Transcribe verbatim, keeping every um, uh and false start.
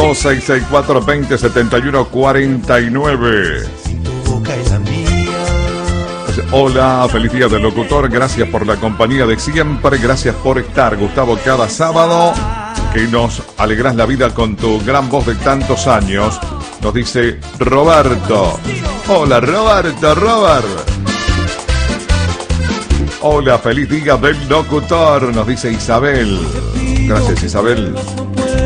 dos seis seis cuatro dos cero siete uno cuatro nueve. Hola, feliz día del locutor, gracias por la compañía de siempre, gracias por estar, Gustavo, cada sábado que nos alegras la vida con tu gran voz de tantos años, nos dice Roberto. Hola, Roberto, Robert. Hola, feliz día del locutor, nos dice Isabel. Gracias, Isabel.